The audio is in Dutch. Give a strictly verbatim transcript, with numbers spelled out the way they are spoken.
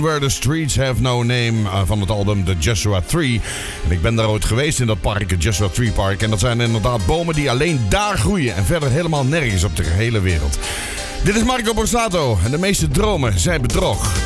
Where the Streets Have No Name uh, van het album The Joshua Tree. En ik ben daar ooit geweest in dat park, het Joshua Tree Park. En dat zijn inderdaad bomen die alleen daar groeien en verder helemaal nergens op de hele wereld. Dit is Marco Borsato en de meeste dromen zijn bedrog.